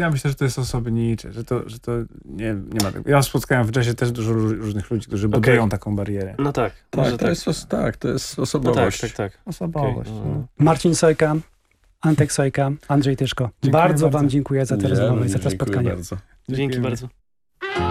Ja myślę, że to jest osobnicze, że to nie ma tego. Ja spotkałem w jazzie też dużo różnych ludzi, którzy budują taką barierę. No tak. To jest osobowość. No tak. Osobowość. Okay. Marcin Sojka, Antek Sojka, Andrzej Tyszko. Bardzo wam dziękuję za tę rozmowę i za to spotkanie. Bardzo. Dzięki bardzo.